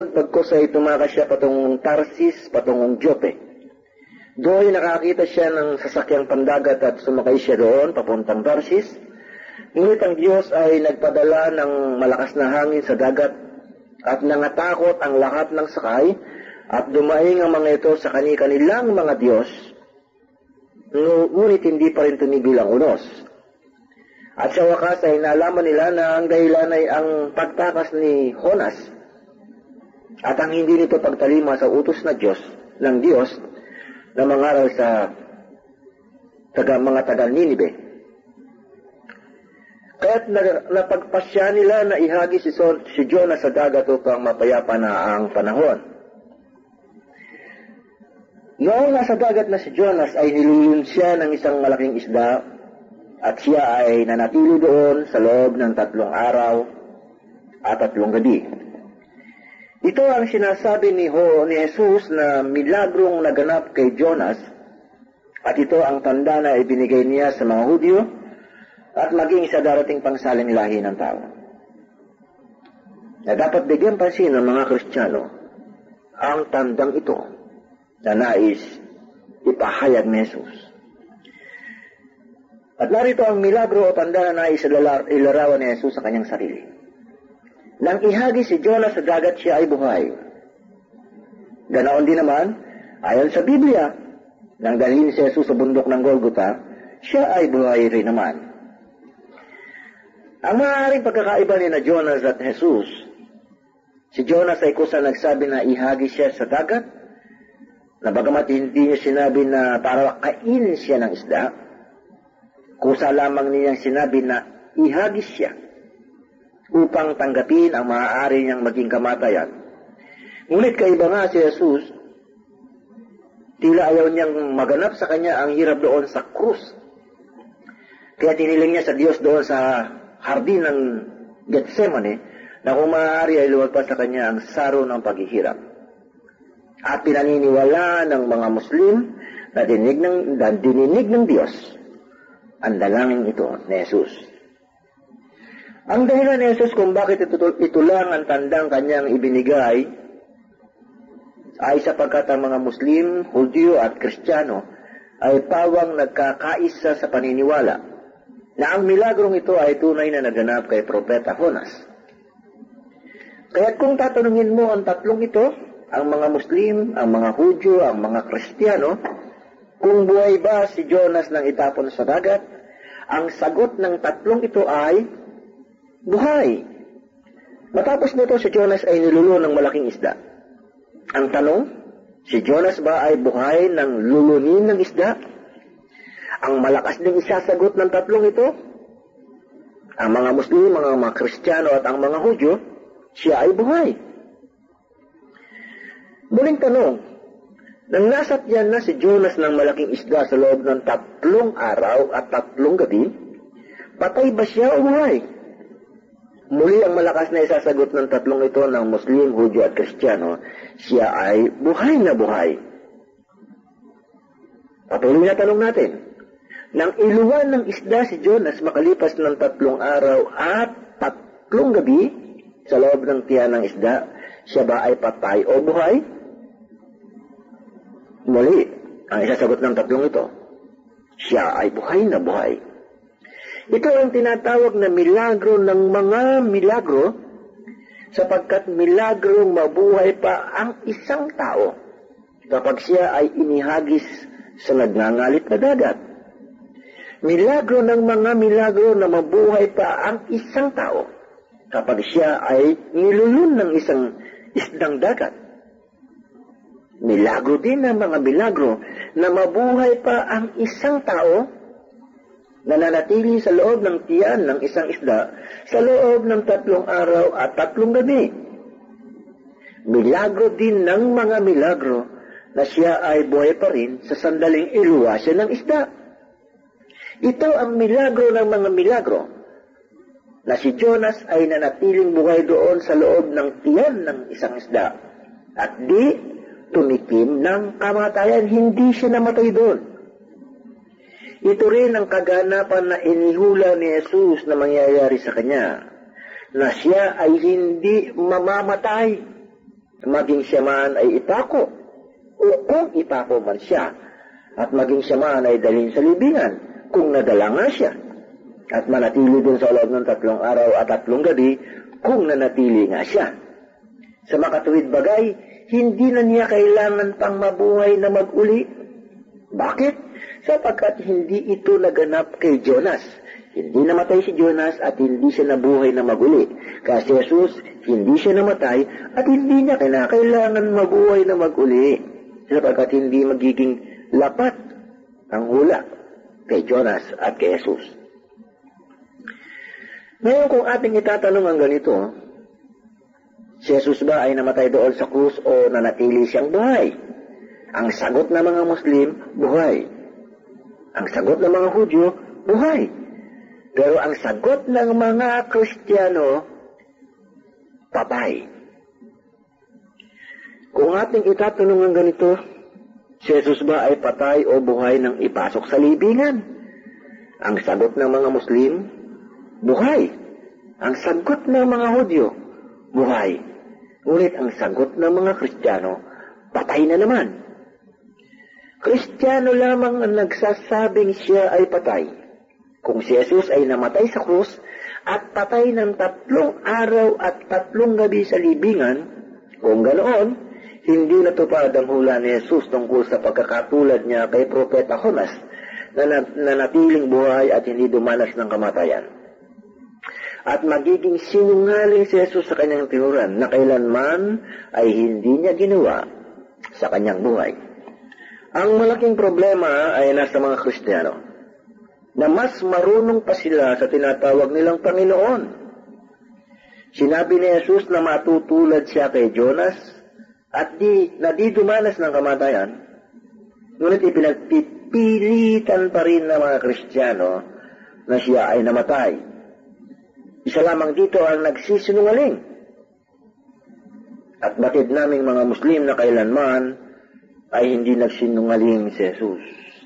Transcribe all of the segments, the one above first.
Pagkos ay tumakas siya patungong Tarsis, patungong Jope. Doon nakakita siya ng sasakyang pandagat at sumakay siya doon papuntang Tarsis. Ngunit ang Diyos ay nagpadala ng malakas na hangin sa dagat at nangatakot ang lahat ng sakay at dumaing ang mga ito sa kanilang mga Diyos. Ngunit hindi pa rin tumigil ang unos. At sa wakas ay nalaman nila na ang dahilan ay ang pagtakas ni Jonas at ang hindi nito pagtalima sa utos ng Diyos na mangaral sa mga taga Ninive. Kaya't napagpasya nila na ihagi si Jonas sa dagat upang mapayapa na ang panahon. Noong nasa dagat na si Jonas ay nilulun siya ng isang malaking isda at siya ay nanatili doon sa loob ng 3 araw at 3 gabi. Ito ang sinasabi ni Jesus na milagrong naganap kay Jonas at ito ang tanda na ibinigay niya sa mga Hudyo at maging sa darating pangsaling lahi ng tao. Na dapat bigyan pansin ng mga Kristiyano ang tandang ito na nais ipahayag ni Jesus. At narito ang milagro o tanda na nais ilarawan ni Jesus sa kanyang sarili. Nang ihagi si Jonas sa dagat, siya ay buhay. Ganoon din naman, ayon sa Biblia, nang dalhin si Jesus sa bundok ng Golgotha, siya ay buhay rin naman. Ang maaaring pagkakaiba ni na Jonas at Jesus, si Jonas ay kusa nagsabi na ihagi siya sa dagat, na bagamat hindi niya sinabi na para kainin siya ng isda, kusa lamang niyang sinabi na ihagi siya upang tanggapin ang maaari niyang maging kamatayan. Ngunit kaiba nga si Jesus, tila ayaw niyang maganap sa kanya ang hirap doon sa krus. Kaya tiniling niya sa Diyos doon sa hardin ng Getsemane na kung maaari ay lumagpas sa kanya ang saro ng paghihirap. At pinaniniwala ng mga Muslim na dininig ng Diyos ang dalangin ito ni Jesus. Ang dahilan ni Jesus kung bakit ito lang ang tandang kanyang ibinigay ay sapagkat ang mga Muslim, Hudyo at Kristiyano ay pawang nagkakaisa sa paniniwala na ang milagrong ito ay tunay na naganap kay Propeta Jonas. Kaya't kung tatanungin mo ang tatlong ito, ang mga Muslim, ang mga Hudyo, ang mga Kristiyano, kung buhay ba si Jonas nang itapon sa dagat, ang sagot ng tatlong ito ay buhay. Matapos nito, si Jonas ay nilulun ng malaking isda. Ang tanong, si Jonas ba ay buhay ng lulunin ng isda? Ang malakas ding isasagot ng tatlong ito, ang mga Muslim, mga Kristiyano at ang mga Hudyo, siya ay buhay. Muling tanong, nang nasakyan na si Jonas ng malaking isda sa loob ng 3 araw at 3 gabi, patay ba siya o buhay? Muli ang malakas na isasagot ng tatlong ito ng Muslim, Hudyo at Kristiyano, siya ay buhay na buhay. Patuloy na tanong natin, nang iluwan ng isda si Jonas makalipas ng 3 araw at 3 gabi sa loob ng tiyan ng isda, siya ba ay patay o buhay? Muli, ang isasagot ng tatlong ito, siya ay buhay na buhay. Ito ang tinatawag na milagro ng mga milagro sapagkat milagrong mabuhay pa ang isang tao kapag siya ay inihagis sa nagngangalit na dagat. Milagro ng mga milagro na mabuhay pa ang isang tao kapag siya ay nilulun ng isang isdang dagat. Milagro din ng mga milagro na mabuhay pa ang isang tao na nanatili sa loob ng tiyan ng isang isda sa loob ng 3 araw at 3 gabi. Milagro din ng mga milagro na siya ay buhay pa rin sa sandaling iluwa siya ng isda. Ito ang milagro ng mga milagro na si Jonas ay nanatiling buhay doon sa loob ng tiyan ng isang isda at di tumikim ng kamatayan, hindi siya namatay doon. Ito rin ang kaganapan na inihula ni Jesus na mangyayari sa kanya, na siya ay hindi mamamatay maging siya man ay ipako, o kung ipako man siya, at maging siya man ay dalhin sa libingan, kung nadala nga siya, at manatili dun sa loob ng 3 araw at 3 gabi, kung nanatili nga siya. Sa makatuwid bagay, hindi na niya kailangan pang mabuhay na mag-uli. Bakit? Sapagkat hindi ito naganap kay Jonas. Hindi namatay si Jonas at hindi siya nabuhay na mag-uli. Kasi Jesus, hindi siya namatay at hindi niya kailangan mabuhay na mag-uli. Sapagkat hindi magiging lapat ang hula kay Jonas at kay Jesus. Ngayon kung ating itatanong ang ganito, si Jesus ba ay namatay doon sa krus o nanatili siyang buhay? Ang sagot ng mga Muslim, buhay. Ang sagot ng mga Hudyo, buhay. Pero ang sagot ng mga Kristiyano, patay. Kung ating itatanong ang ganito, si Jesus ba ay patay o buhay nang ipasok sa libingan? Ang sagot ng mga Muslim, buhay. Ang sagot ng mga Hudyo, buhay. Ngunit ang sagot ng mga Kristiyano, patay na naman. Kristiyano lamang ang nagsasabing siya ay patay. Kung si Jesus ay namatay sa krus at patay ng 3 araw at 3 gabi sa libingan, kung ganoon, hindi natupad ang hula ni Jesus tungkol sa pagkakatulad niya kay Propeta Jonas na natiling buhay at hindi dumanas ng kamatayan. At magiging sinungaling si Jesus sa kanyang tinuran na kailanman ay hindi niya ginawa sa kanyang buhay. Ang malaking problema ay nasa mga Kristiyano na mas marunong pa sila sa tinatawag nilang Panginoon. Sinabi ni Jesus na matutulad siya kay Jonas at di dumanas ng kamatayan, ngunit ipinagpipilitan pa rin ng mga Kristiyano na siya ay namatay. Isa lamang dito ang nagsisinungaling. At batid naming mga Muslim na kailanman ay hindi nagsinungaling si Jesus.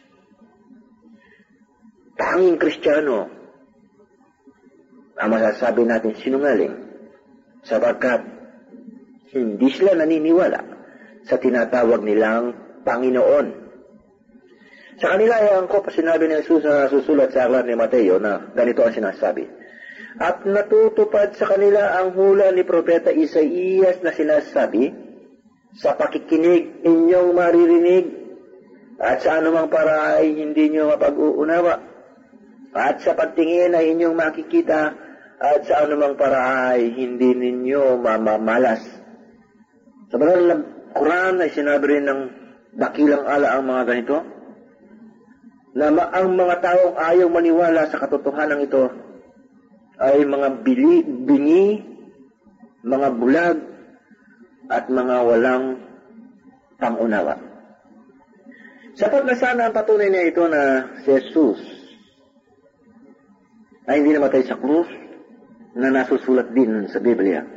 Tanging Kristiyano ang masasabi natin sinungaling sapagkat hindi sila naniniwala sa tinatawag nilang Panginoon. Sa kanila ay ang sinabi ni Jesus na susulat sa aklat ni Mateo na ganito ang sinasabi. At natutupad sa kanila ang hula ni Propeta Isaías na sinasabi, sa pakikinig inyong maririnig, at sa anumang para ay hindi nyo mapag-uunawa, at sa pagtingin ay inyong makikita, at sa anumang para ay hindi ninyo mamamalas. Sa banal na Quran ay sinabi rin ng dakilang ala ang mga ganito, na ang mga taong ayaw maniwala sa katotohanan ito ay mga bingi, mga bulag, at mga walang pangunawa. Sapat na sana ang patunay na ito na si Jesus ay hindi namatay sa krus na nasusulat din sa Biblia.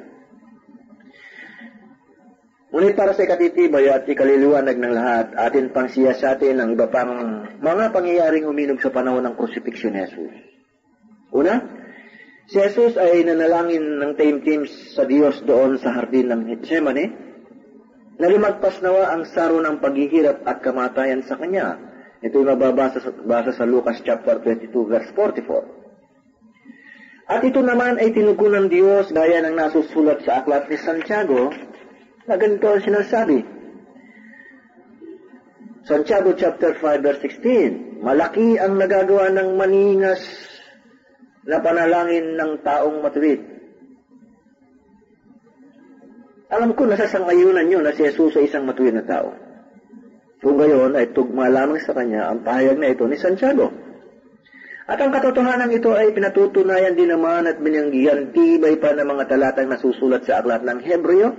Ngunit para sa ikatitibay at ikaliliwanag ng lahat, atin pang siyasatin ang iba pang mga pangyayaring uminog sa panahon ng crucifixion ni Jesus. Una, si Jesus ay nanalangin ng taimtim sa Diyos doon sa hardin ng Getsemane, na lumagpas nawa ang saro ng paghihirap at kamatayan sa kanya. Ito'y mababasa sa Lucas chapter 22 verse 44. At ito naman ay tinugon ng Diyos gaya ng nasusulat sa aklat ni Santiago na ganito ang sinasabi. Santiago chapter 5 verse 16, malaki ang nagagawa ng maningas na panalangin ng taong matuwid. Alam ko nasasangayunan nyo na si Jesus ay isang matuwid na tao. Kung gayon ay tugma lamang sa kanya ang pahayag na ito ni Santiago. At ang katotohanan ito ay pinatutunayan din naman at binanggihan tibay pa ng mga talatang nasusulat sa aklat ng Hebreo.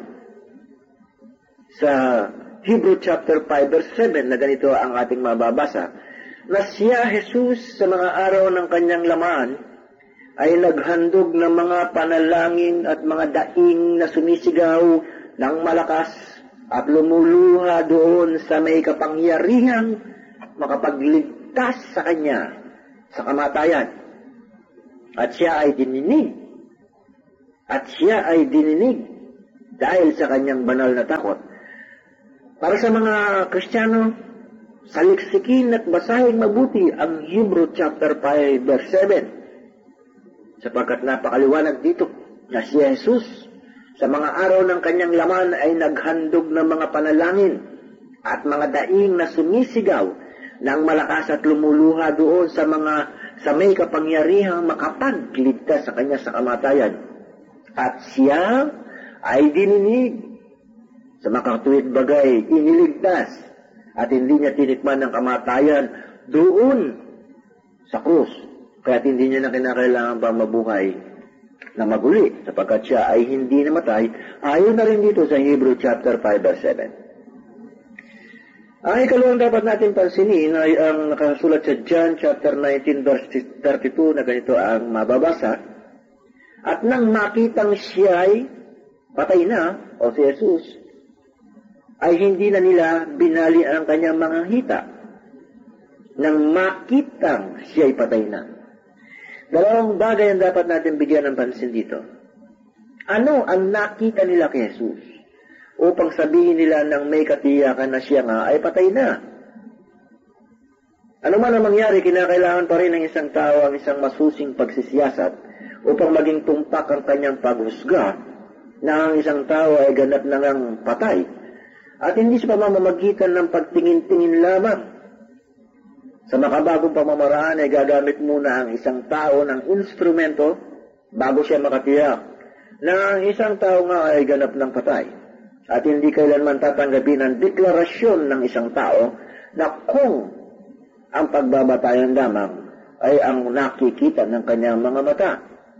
Sa Hebrew chapter 5 verse 7 na ganito ang ating mababasa, na siya Jesus sa mga araw ng kanyang laman ay naghandog ng mga panalangin at mga daing na sumisigaw ng malakas at lumuluha doon sa may kapangyarihang makapagligtas sa kanya sa kamatayan. At siya ay dininig dahil sa kanyang banal na takot. Para sa mga Kristiyano, saliksikin at basahin mabuti ang Hebrew chapter 5 verse 7. Sapagkat napakaliwanag dito na si Jesus sa mga araw ng kanyang laman ay naghandog ng mga panalangin at mga daing na sumisigaw ng malakas at lumuluha doon sa may kapangyarihang makapagligtas sa kanya sa kamatayan. At siya ay dininig sa makatuwid bagay, iniligtas, at hindi niya tinikman ng kamatayan doon sa krus. Kaya hindi niya na kinakailangan pa mabuhay na maguli, sapagkat siya ay hindi namatay. Ayon na rin dito sa Hebrew chapter 5 verse 7. Ang ikalawang dapat natin pansinin ay ang nakasulat sa John chapter 19 verse 32 na ganito ang mababasa. At nang makitang siya ay patay na, o si Jesus, ay hindi na nila binali ang kanyang mga hita. Nang makitang siya ay patay na. Dalawang bagay ang dapat natin bigyan ng pansin dito. Ano ang nakita nila kay Jesus? Upang sabihin nila nang may katiyakan na siya nga ay patay na. Ano man ang mangyari, kinakailangan pa rin ng isang tao ang isang masusing pagsisiyasat upang maging tumpak ang kanyang paghusga na ang isang tao ay ganap na ngang patay. At hindi sa pamamagitan ng pagtingin-tingin lamang. Sa makabagong pamamaraan ay gagamit muna ang isang tao ng instrumento bago siya makatiyak na ang isang tao nga ay ganap ng patay. At hindi kailanman tatanggapin ang deklarasyon ng isang tao na kung ang pagbabatayan lamang ay ang nakikita ng kanyang mga mata.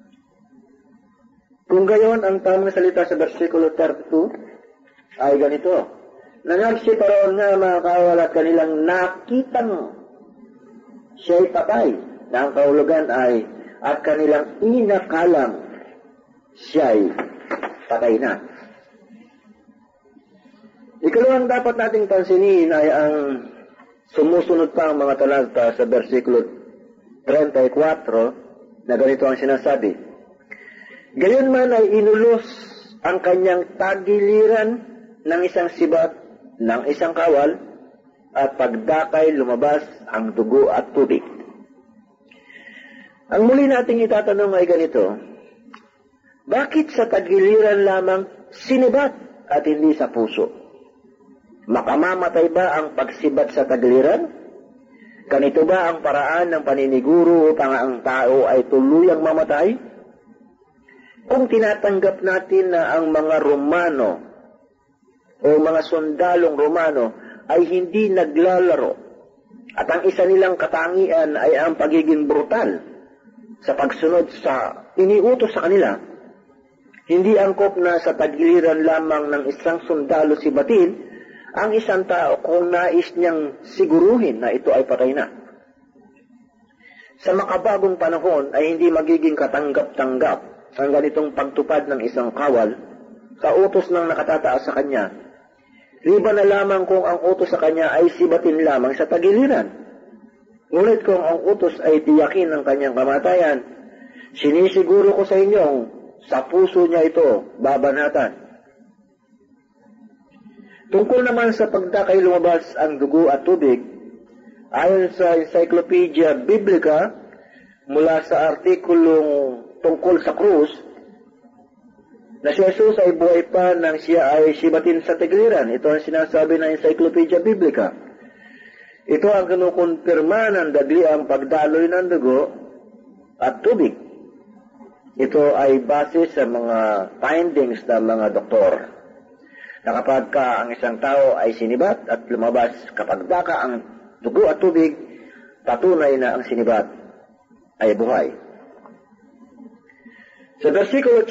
Kung gayon, ang tamang salita sa versikulo 32 ay ganito. Nangagsiparoon nga mga kawal at kanilang nakitang siya'y patay na ang kahulugan ay at kanilang inakalang siya'y patay na. Ikalawang dapat nating pansinin ay ang sumusunod pa ang mga talata sa versikulo 34 na ganito ang sinasabi. Gayon man ay inulos ang kanyang tagiliran ng isang sibat ng isang kawal at pagdakay lumabas ang dugo at tubig. Ang muli nating itatanong ay ganito, bakit sa tagiliran lamang sinibat at hindi sa puso? Makamamatay ba ang pagsibat sa tagiliran? Ganito ba ang paraan ng paniniguro upang ang tao ay tuluyang mamatay? Kung tinatanggap natin na ang mga Romano o mga sundalong Romano ay hindi naglalaro at ang isa nilang katangian ay ang pagiging brutal sa pagsunod sa iniutos sa kanila, hindi angkop na sa tagiliran lamang ng isang sundalo sibatin ang isang tao kung nais niyang siguruhin na ito ay patay na. Sa makabagong panahon ay hindi magiging katanggap-tanggap ang ganitong pagtupad ng isang kawal sa utos ng nakatataas sa kanya, liban na lamang kung ang utos sa kanya ay sibatin lamang sa tagiliran. Ngunit kung ang utos ay tiyakin ng kanyang kamatayan, sinisiguro ko sa inyong sa puso niya ito babanatan. Tungkol naman sa pagdakay lumabas ang dugo at tubig, ayon sa Encyclopedia Biblica, mula sa artikulong tungkol sa krus, na si Jesus ay buhay pa nang siya ay sibatin sa tagiliran. Ito ang sinasabi ng Encyclopedia Biblica. Ito ang kinukumpirma ng dagliang pagdaloy ng dugo at tubig. Ito ay base sa mga findings ng mga doktor. Na kapag ka ang isang tao ay sinibat at lumabas kapag daka ang dugo at tubig, patunay na ang sinibat ay buhay. Sa versikulo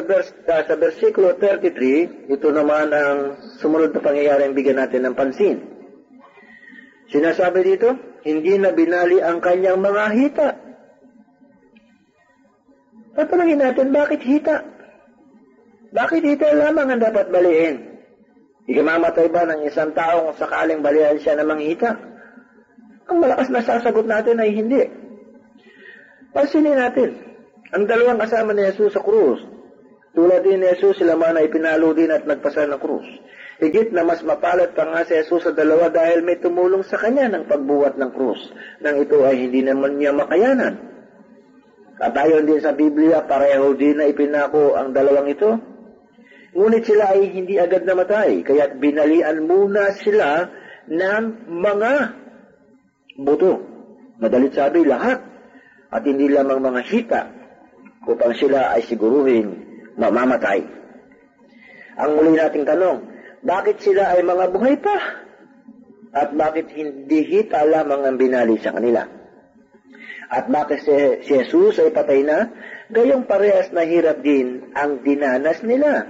33, ito naman ang sumunod na pangyayari ang bigyan natin ng pansin. Sinasabi dito, hindi na binali ang kanyang mga hita. Tatanungin natin, bakit hita? Bakit hita lamang ang dapat baliin? Ikamamatay ba ng isang tao kung sakaling balihan siya ng mga hita? Ang malakas na sasagot natin ay hindi. Pansinin natin. Ang dalawang kasama ni Jesus sa krus Tulad din ni Jesus, sila man ay pinalo din at nagpasa ng krus. Higit na mas mapalad pa nga si Jesus sa dalawa dahil may tumulong sa kanya ng pagbuhat ng krus, nang ito ay hindi naman niya makayanan. At ayon din sa Biblia, pareho din na ipinako ang dalawang ito. Ngunit sila ay hindi agad namatay, kaya't binalian muna sila ng mga buto. Madalit sabi, lahat. At hindi lamang mga hita, upang sila ay siguruhin mamamatay. Ang muli nating tanong, bakit sila ay mga buhay pa? At bakit hindi hita lamang ang binali sa kanila? At bakit si Jesus ay patay na? Gayong parehas na hirap din ang dinanas nila.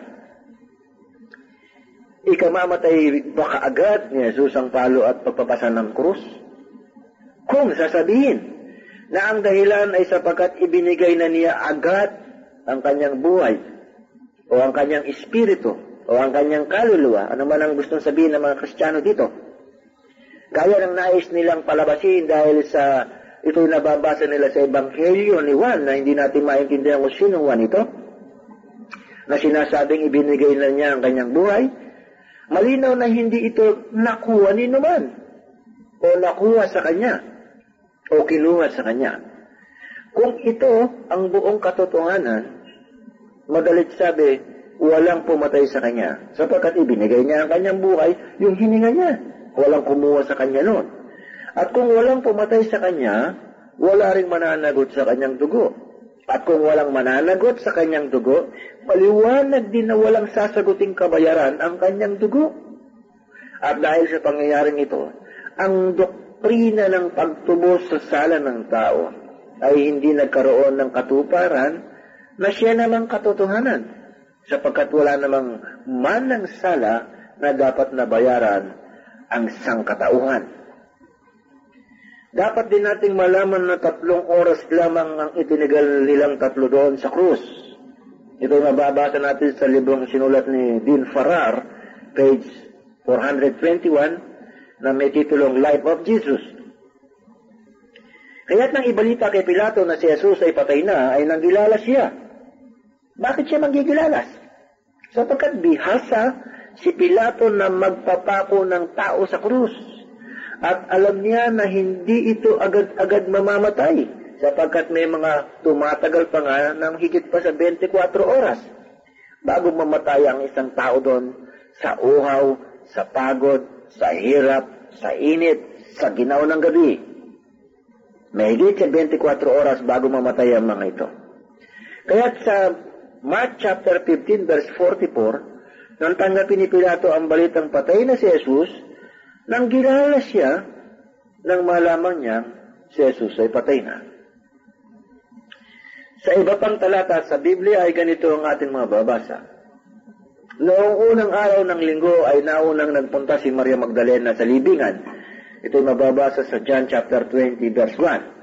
Ikamamatay baka agad ni Jesus ang palo at pagpapasa ng krus? Kung sasabihin na ang dahilan ay sapagkat ibinigay na niya agad ang kanyang buhay o ang kanyang espiritu o ang kanyang kaluluwa, ano man ang gustong sabihin ng mga Kristiyano dito. Gaya ng nais nilang palabasin dahil sa ito'y nababasa nila sa Ebanghelyo ni Juan na hindi natin maintindihan kung sino Juan ito, na sinasabing ibinigay na niya ang kanyang buhay. Malinaw na hindi ito nakuha ni naman o nakuha sa kanya o kinuha sa kanya. Kung ito ang buong katotohanan, madalit sabi, walang pumatay sa kanya, sapagkat ibinigay niya ang kanyang buhay, yung hininga niya. Walang kumuha sa kanya noon. At kung walang pumatay sa kanya, wala ring mananagot sa kanyang dugo. At kung walang mananagot sa kanyang dugo, maliwanag din na walang sasaguting kabayaran ang kanyang dugo. At dahil sa pangyayaring ito, ang doktrina ng pagtubos sa sala ng tao ay hindi nagkaroon ng katuparan na siya namang katotohanan, sapagkat wala namang manang sala na dapat nabayaran ang sangkatauhan. Dapat din nating malaman na 3 oras lamang ang itinigal nilang 3 doon sa krus. Ito mababasa natin sa librong sinulat ni Dean Farrar, page 421, na may titulong Life of Jesus. Kaya't nang ibalita kay Pilato na si Jesus ay patay na, ay nanggilalas siya. Bakit siya manggigilalas? Sapagkat bihasa si Pilato na magpapako ng tao sa krus. At alam niya na hindi ito agad-agad mamamatay, sapagkat may mga tumatagal pa nga ng higit pa sa 24 oras bago mamatay ang isang tao doon sa uhaw, sa pagod, sa hirap, sa init, sa ginaw ng gabi. Mahigit sa 24 oras bago mamatay ang mga ito. Kaya sa Mark chapter 15 verse 44, nang tanggapin ni Pilato ang balitang patay na si Jesus, nang gilala siya nang malaman niya si Jesus ay patay na. Sa iba pang talata sa Biblia ay ganito ang ating mga babasa. Noong unang araw ng linggo ay naunang nagpunta si Maria Magdalena sa libingan. Ito'y mababasa sa John chapter 20 verse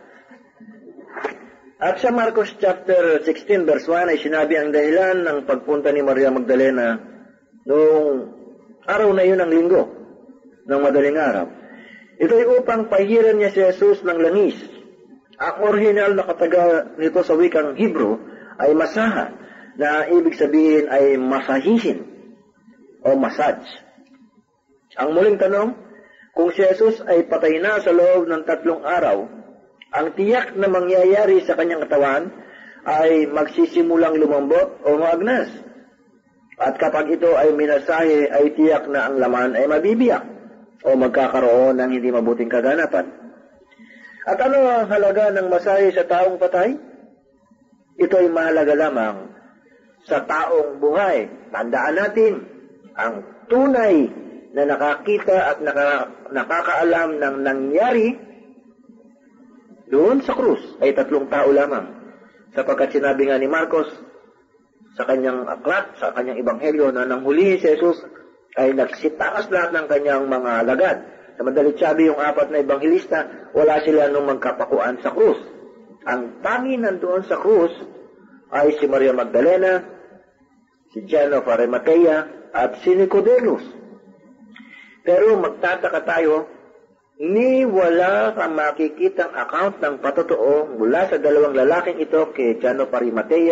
1. At sa Marcos chapter 16 verse 1 ay sinabi ang dahilan ng pagpunta ni Maria Magdalena noong araw na yun ng linggo, ng madaling araw. Ito'y upang pahiran niya si Jesus ng langis. Ang original na kataga nito sa wikang Hebrew ay masaha, na ibig sabihin ay masahihin o massage. Ang muling tanong, kung si Jesus ay patay na sa loob ng 3 araw, ang tiyak na mangyayari sa kanyang katawan ay magsisimulang lumambot o maagnas. At kapag ito ay minasahe, ay tiyak na ang laman ay mabibiyak o magkakaroon ng hindi mabuting kaganapan. At ano ang halaga ng masahe sa taong patay? Ito ay mahalaga lamang sa taong buhay. Tandaan natin, ang tunay na nakakita at nakakaalam ng nangyari doon sa krus ay 3 tao lamang. Sapagkat sinabi nga ni Marcos sa kanyang aklat, sa kanyang ebanghelyo, na nang huli si Jesus ay nagsitaas lahat ng kanyang mga alagad. Sa madalit sabi, yung 4 na ebanghelista, wala sila nung magkapakuan sa krus. Ang tangi nandoon sa krus ay si Maria Magdalena, si John of Arimathea, at si Nicodemus. Pero magtataka tayo, ni wala kang makikitang account ng patotoo mula sa 2 lalaking ito kay John of Arimathea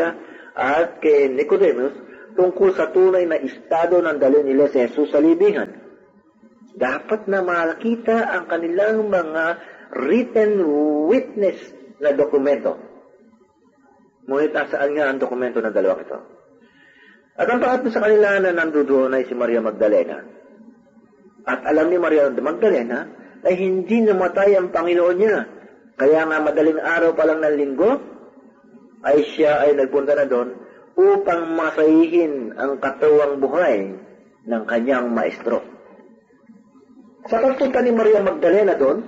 at kay Nicodemus tungkol sa tunay na estado ng dalhin nila si Jesus sa libingan. Dapat na makita ang kanilang mga written witness na dokumento. Ngunit saan nga ang dokumento ng dalawang ito? At ang pangatlo sa kanila na nandoon ay si Maria Magdalena. At alam ni Maria Magdalena ay hindi namatay ang Panginoon niya. Kaya nga madaling araw pa lang ng linggo, ay siya ay nagpunta na doon upang masahihin ang katuwang buhay ng kanyang maestro. Sa pagpunta ni Maria Magdalena doon,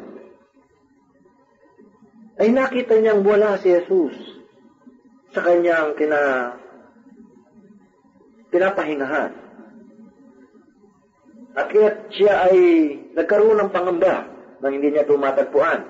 ay nakita niyang wala si Jesus sa kanyang pinapahingahan. At kaya siya ay nagkaroon ng pangamba nang hindi niya tumatagpuan.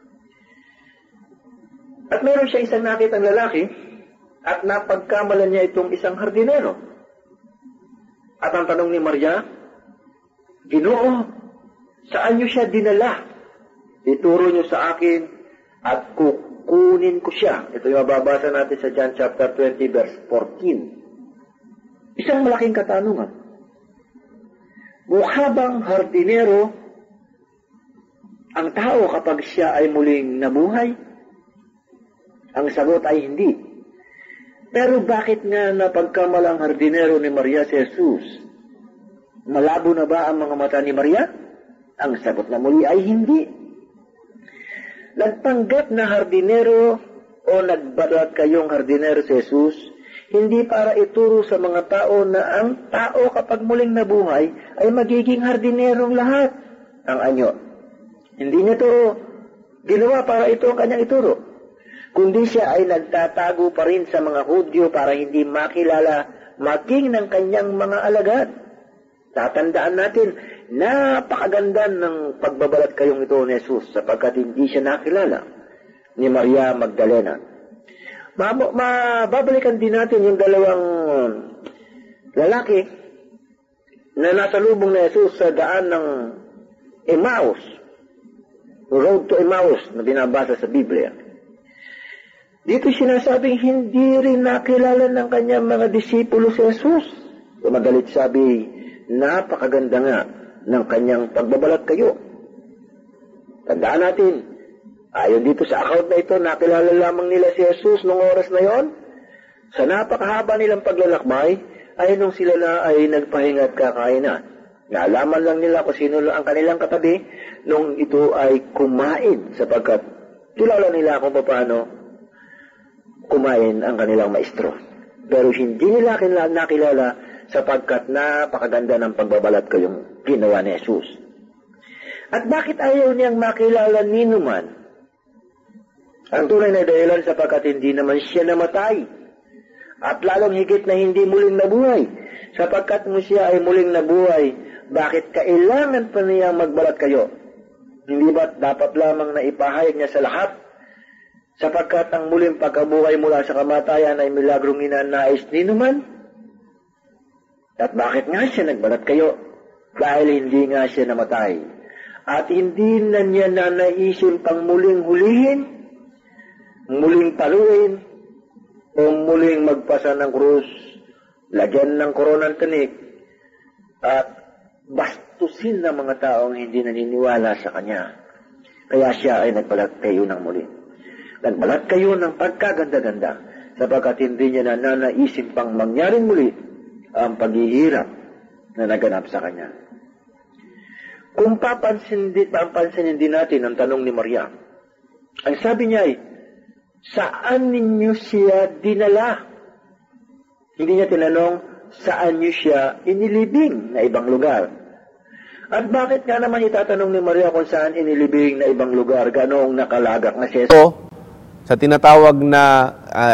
At meron siya isang nakitang lalaki at napagkamalan niya itong isang hardinero. At ang tanong ni Maria, Ginoo, saan niyo siya dinala? Ituro niyo sa akin at kukunin ko siya. Ito yung mababasa natin sa John chapter 20 verse 14. Isang malaking katanungan. Mukha bang hardinero ang tao kapag siya ay muling nabuhay? Ang sagot ay hindi. Pero bakit nga napagkamalang hardinero ni Maria si Jesus? Malabo na ba ang mga mata ni Maria? Ang sagot na muli ay hindi. Nagpanggap na hardinero o nagbalat kayong hardinero si Jesus, hindi para ituro sa mga tao na ang tao kapag muling nabuhay ay magiging hardinerong lahat. Ang anyo. Hindi niya ito ginawa para ito ang kanyang ituro. Kundi siya ay nagtatago pa rin sa mga Hudyo para hindi makilala maging ng kanyang mga alagad. Tatandaan natin, napakaganda ng pagbabalat kayong ito ni Jesus sapagkat hindi siya nakilala ni Maria Magdalena. Mababalikan din natin yung dalawang lalaki na nasa lubong ni Jesus sa daan ng Emmaus, road to Emmaus na binabasa sa Biblia. Dito sinasabing hindi rin nakilala ng kanyang mga disipulo si Jesus. Madalit sabi, napakaganda nga ng kanyang pagbabalat kayo. Tandaan natin, ayon dito sa account na ito, nakilala lamang nila si Jesus noong oras na yon. Sa napakahaba nilang paglalakbay, ay nung sila na ay nagpahinga at kakainan. Naalaman lang nila kung sino ang kanilang katabi nung ito ay kumain sapagkat kilala nila kung paano kumain ang kanilang maestro. Pero hindi nila nakilala sapagkat napakaganda ng pagbabalat kayong ginawa ni Jesus. At bakit ayaw niyang makilala ni numan? Ang tunay na dahilan sapagkat hindi naman siya namatay. At lalong higit na hindi muling nabuhay. Sapagkat mo siya ay muling nabuhay, bakit kailangan pa niya magbalat kayo? Hindi ba dapat lamang na ipahayag niya sa lahat? Sapagkat ang muling pagkabuhay mula sa kamatayan ay milagrong ninanais ni numan? At bakit nga siya nagbalat kayo? Dahil hindi nga siya namatay. At hindi na niya nanaisip pang muling hulihin, muling paluin, o muling magpasa ng krus, lagyan ng koronang tinik, at bastusin ng mga taong hindi naniniwala sa kanya. Kaya siya ay nagbalat kayo ng muli. Nagbalat kayo ng pagkaganda-ganda, sapagkat hindi niya nanaisip pang mangyaring muli ang paghihirap na naganap sa kanya. Kung papansinin din natin ang tanong ni Maria, ang sabi niya ay, saan ninyo siya dinala? Hindi niya tinanong, saan niyo siya inilibing na ibang lugar? At bakit nga naman itatanong ni Maria kung saan inilibing na ibang lugar, ganoong nakalagak na siya? Sa tinatawag na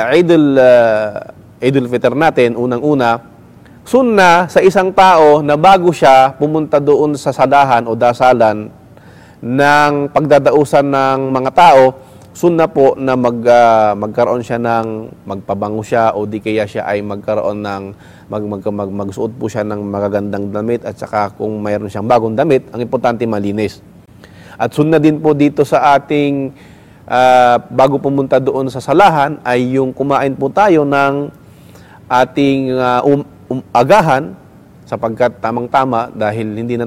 Idul Fitr natin, unang-una, sunna sa isang tao na bago siya pumunta doon sa sadahan o dasalan ng pagdadausan ng mga tao, sunna po na magkaroon siya ng, magpabango siya o di kaya siya ay magkaroon ng, magsuot po siya ng magagandang damit at saka kung mayroon siyang bagong damit, ang importante malinis. At sunna din po dito sa ating bago pumunta doon sa salahan ay yung kumain po tayo ng ating agahan sapagkat tamang-tama dahil hindi na